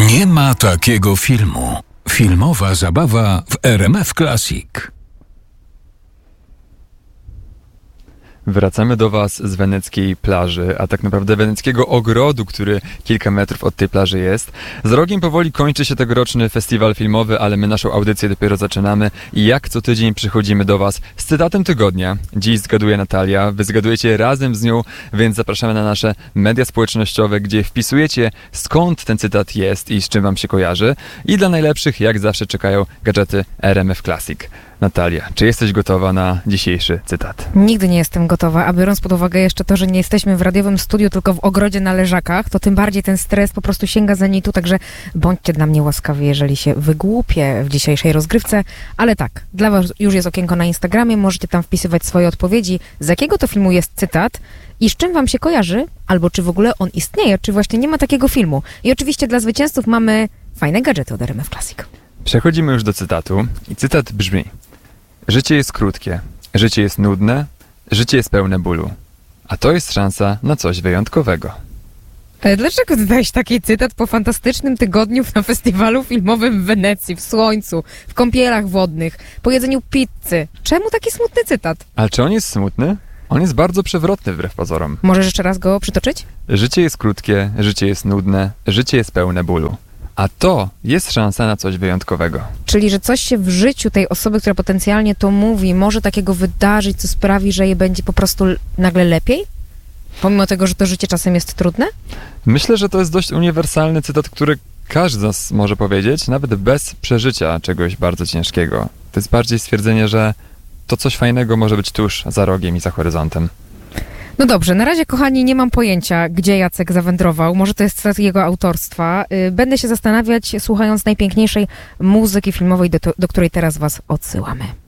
Nie ma takiego filmu. Filmowa zabawa w RMF Classic. Wracamy do Was z weneckiej plaży, a tak naprawdę weneckiego ogrodu, który kilka metrów od tej plaży jest. Z rogiem powoli kończy się tegoroczny festiwal filmowy, ale my naszą audycję dopiero zaczynamy i jak co tydzień przychodzimy do Was z cytatem tygodnia. Dziś zgaduje Natalia, Wy zgadujecie razem z nią, więc zapraszamy na nasze media społecznościowe, gdzie wpisujecie skąd ten cytat jest i z czym Wam się kojarzy. I dla najlepszych, jak zawsze, czekają gadżety RMF Classic. Natalia, czy jesteś gotowa na dzisiejszy cytat? Nigdy nie jestem gotowa, a biorąc pod uwagę jeszcze to, że nie jesteśmy w radiowym studiu, tylko w ogrodzie na leżakach, to tym bardziej ten stres po prostu sięga za nitu, także bądźcie dla mnie łaskawi, jeżeli się wygłupię w dzisiejszej rozgrywce. Ale tak, dla Was już jest okienko na Instagramie, możecie tam wpisywać swoje odpowiedzi, z jakiego to filmu jest cytat i z czym Wam się kojarzy, albo czy w ogóle on istnieje, czy właśnie nie ma takiego filmu. I oczywiście dla zwycięzców mamy fajne gadżety od RMF Classic. Przechodzimy już do cytatu i cytat brzmi: życie jest krótkie, życie jest nudne, życie jest pełne bólu, a to jest szansa na coś wyjątkowego. Dlaczego dodałeś taki cytat po fantastycznym tygodniu na festiwalu filmowym w Wenecji, w słońcu, w kąpielach wodnych, po jedzeniu pizzy? Czemu taki smutny cytat? Ale czy on jest smutny? On jest bardzo przewrotny wbrew pozorom. Możesz jeszcze raz go przytoczyć? Życie jest krótkie, życie jest nudne, życie jest pełne bólu, a to jest szansa na coś wyjątkowego. Czyli, że coś się w życiu tej osoby, która potencjalnie to mówi, może takiego wydarzyć, co sprawi, że jej będzie po prostu nagle lepiej? Pomimo tego, że to życie czasem jest trudne? Myślę, że to jest dość uniwersalny cytat, który każdy z nas może powiedzieć, nawet bez przeżycia czegoś bardzo ciężkiego. To jest bardziej stwierdzenie, że to coś fajnego może być tuż za rogiem i za horyzontem. No dobrze, na razie, kochani, nie mam pojęcia, gdzie Jacek zawędrował. Może to jest cytat jego autorstwa. Będę się zastanawiać, słuchając najpiękniejszej muzyki filmowej, do której teraz Was odsyłamy.